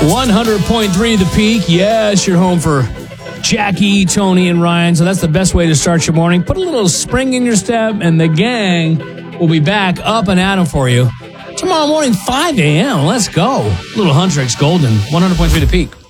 100.3 The Peak. Yes, you're home for Jackie, Tony, and Ryan. So that's the best way to start your morning. Put a little spring in your step, and the gang will be back up and at 'em for you tomorrow morning, 5 a.m. Let's go. Little Huntrix Golden, 100.3 The Peak.